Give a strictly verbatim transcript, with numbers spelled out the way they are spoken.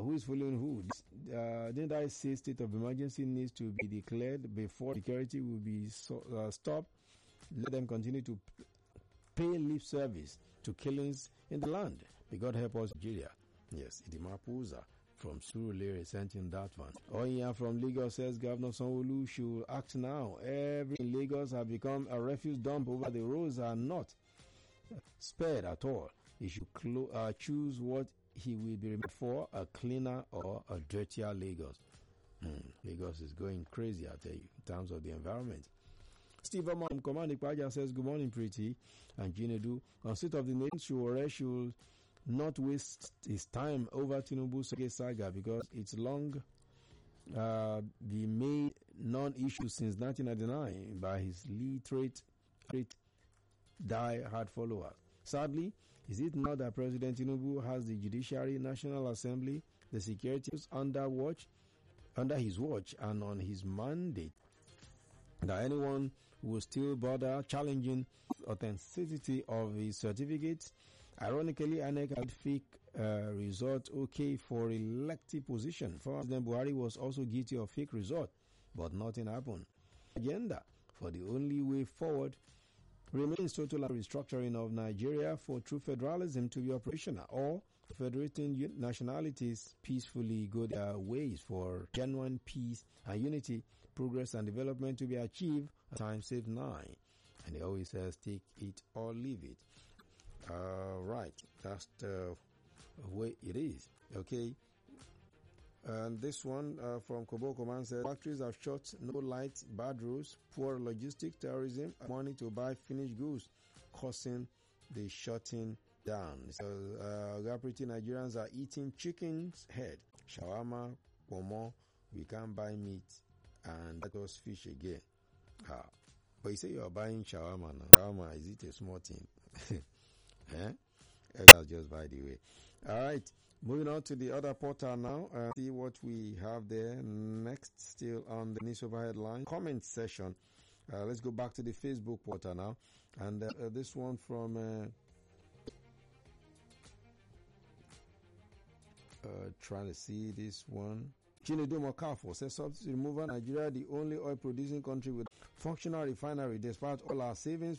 who is following who? Uh, didn't I say state of emergency needs to be declared before security will be so, uh, stopped? Let them continue to pay lip service to killings in the land. May God help us, Nigeria. Yes, Idima Puza from Surulere sent in that one. Oya from Lagos says Governor Sanwo-Olu should act now. Every in Lagos have become a refuse dump over the roads are not spared at all. He should clo- uh, choose what he will be remembered for, a cleaner or a dirtier Lagos. Hmm. Lagos is going crazy, I tell you, in terms of the environment. Steve Oman from Command Ipaja says, good morning, Pretty and Jinedu. On state of the nation, Shuore should not waste his time over Tinubu's saga because it's long uh, been made non-issue since nineteen ninety-nine by his literate, die-hard followers. Sadly, is it not that President Tinubu has the Judiciary, National Assembly, the security under watch, under his watch and on his mandate, that anyone who will still bother challenging authenticity of his certificates? Ironically, I N E C had fake uh, result okay for elective position. Former President Buhari was also guilty of fake result, but nothing happened. Agenda for the only way forward remains total restructuring of Nigeria for true federalism to be operational, or federating nationalities peacefully go their ways for genuine peace and unity, progress and development to be achieved. Time save nine. And he always says, take it or leave it. Uh, right. That's the way it is. Okay. And this one uh, from Kobo Command says, factories have shut, no light, bad roads, poor logistics, terrorism, money to buy finished goods, causing the shutting down. So, uh, Gapriti Nigerians are eating chicken's head, shawarma, pomo, we can't buy meat, and let us fish again. Ah. But you say you are buying shawarma now. Shawarma, is it a small thing? eh? That's just by the way. All right. Moving on to the other portal now. Uh, see what we have there next. Still on the newspaper headline comment session. Uh, let's go back to the Facebook portal now. And uh, uh, this one from uh, uh, trying to see this one. Chinedu Mokafo says subsidy removal. Nigeria, the only oil producing country with functional refinery, despite all our savings